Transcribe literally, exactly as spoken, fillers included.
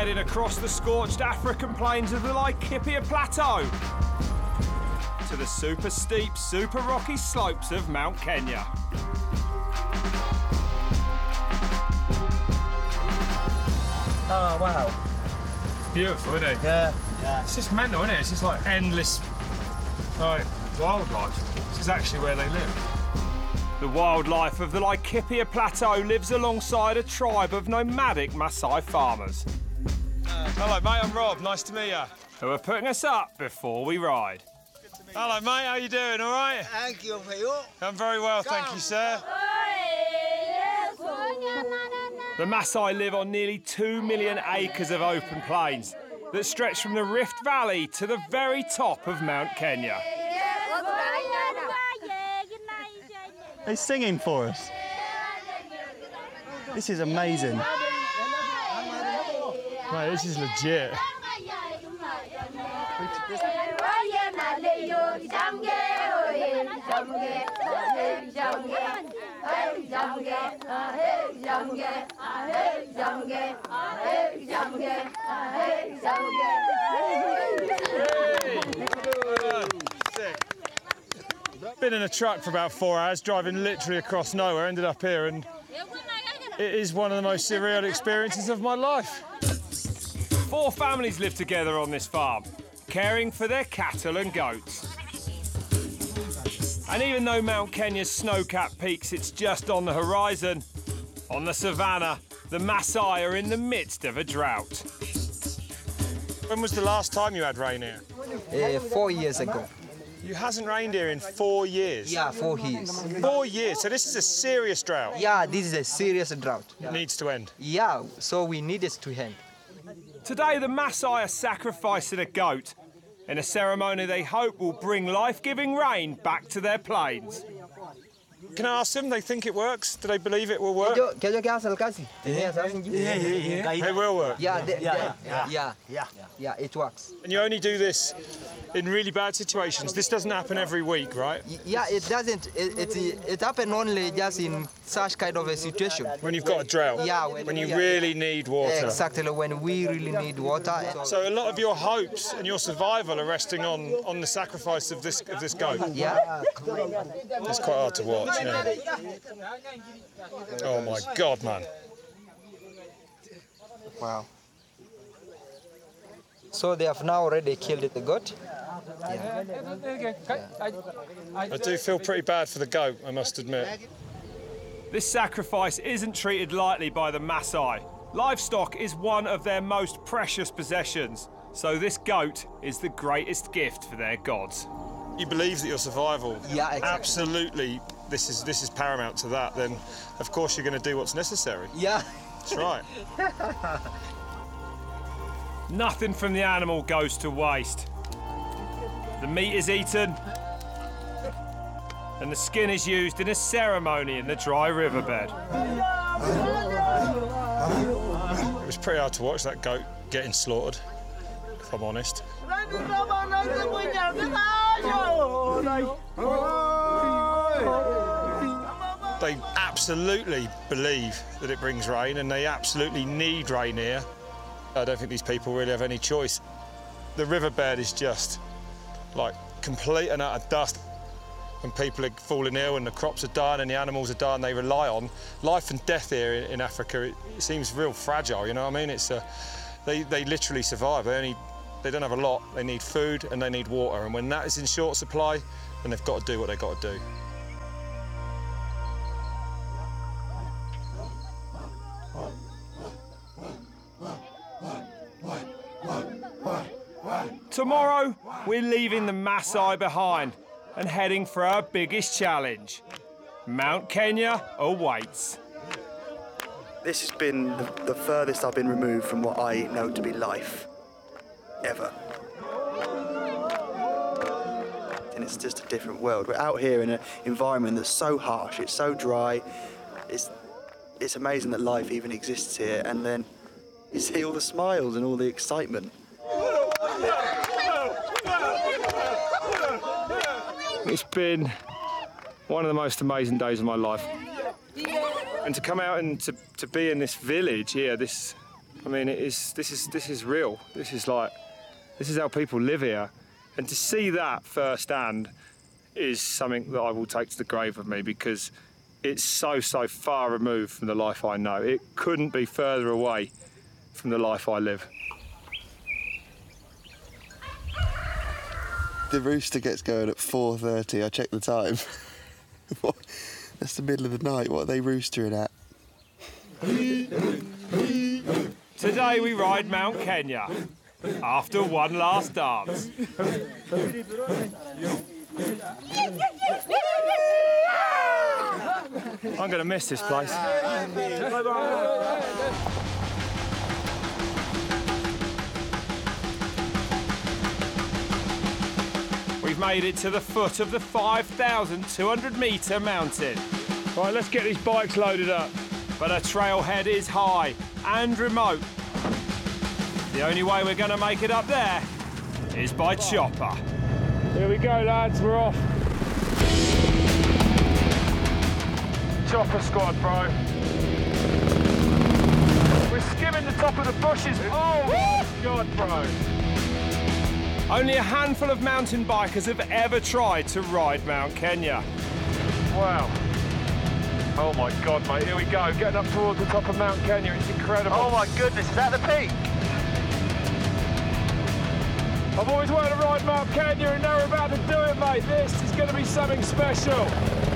heading across the scorched African plains of the Laikipia Plateau to the super steep, super rocky slopes of Mount Kenya. Oh, wow. Beautiful, isn't it? Yeah. Yeah. It's just mental, isn't it? It's just like endless like, wildlife. This is actually where they live. The wildlife of the Laikipia Plateau lives alongside a tribe of nomadic Maasai farmers. Uh, hello, mate, I'm Rob. Nice to meet you. Who are putting us up before we ride. Hello, mate, how you doing? All right? Thank you for you. I'm very well, thank you, sir. The Maasai live on nearly two million acres of open plains that stretch from the Rift Valley to the very top of Mount Kenya. They're singing for us. This is amazing. Mate, this is legit. Been in a truck for about four hours, driving literally across nowhere, ended up here, and it is one of the most surreal experiences of my life. Four families live together on this farm, caring for their cattle and goats. And even though Mount Kenya's snow-capped peak sits just on the horizon, on the savannah, the Maasai are in the midst of a drought. When was the last time you had rain here? Uh, four years ago. It hasn't rained here in four years? Yeah, four years. Four years, so this is a serious drought? Yeah, this is a serious drought. It needs to end? Yeah, so we need it to end. Today, the Maasai are sacrificing a goat in a ceremony they hope will bring life-giving rain back to their plains. Can I ask them, they think it works? Do they believe it will work? It will work? Yeah, they, yeah, yeah, yeah, yeah, yeah, it works. And you only do this in really bad situations? This doesn't happen every week, right? Yeah, it doesn't. It, it, it happens only just in such kind of a situation. When you've got a drought? Yeah. When, When, when you yeah, really need water? Exactly, when we really need water. So a lot of your hopes and your survival are resting on, on the sacrifice of this, of this goat? Yeah. It's quite hard to watch, yeah. Oh my God, man. Wow. So they have now already killed the goat? Yeah. I do feel pretty bad for the goat, I must admit. This sacrifice isn't treated lightly by the Maasai. Livestock is one of their most precious possessions, so this goat is the greatest gift for their gods. You believe that your survival, yeah, exactly. absolutely, this is, this is paramount to that, then of course you're going to do what's necessary. Yeah. That's right. Nothing from the animal goes to waste. The meat is eaten, and the skin is used in a ceremony in the dry riverbed. It was pretty hard to watch that goat getting slaughtered, if I'm honest. They absolutely believe that it brings rain, and they absolutely need rain here. I don't think these people really have any choice. The riverbed is just like complete and utter dust. When people are falling ill and the crops are dying and the animals are dying, they rely on life and death here in, in Africa. It, it seems real fragile, you know what I mean? It's uh, they, they literally survive. They only they don't have a lot. They need food and they need water, and when that is in short supply, then they've got to do what they've got to do. Tomorrow, we're leaving the Maasai behind and heading for our biggest challenge. Mount Kenya awaits. This has been the, the furthest I've been removed from what I know to be life, ever. And it's just a different world. We're out here in an environment that's so harsh, it's so dry. It's, it's amazing that life even exists here, and then you see all the smiles and all the excitement. It's been one of the most amazing days of my life. And to come out and to, to be in this village here, this I mean, it is. This is this is real. This is like, this is how people live here, and to see that firsthand is something that I will take to the grave of me, because it's so so far removed from the life I know. It couldn't be further away from the life I live. The rooster gets going at four thirty. I checked the time. What? That's the middle of the night. What are they roostering at? Today we ride Mount Kenya after one last dance. I'm going to miss this place. We've made it to the foot of the five thousand two hundred metre mountain. Right, let's get these bikes loaded up. But our trailhead is high and remote. The only way we're going to make it up there is by chopper. Here we go, lads, we're off. Chopper squad, bro. We're skimming the top of the bushes. Oh my God, bro. Only a handful of mountain bikers have ever tried to ride Mount Kenya. Wow. Oh my God, mate, here we go, getting up towards the top of Mount Kenya, it's incredible. Oh my goodness, is that the peak? I've always wanted to ride Mount Kenya and now we're about to do it, mate. This is going to be something special.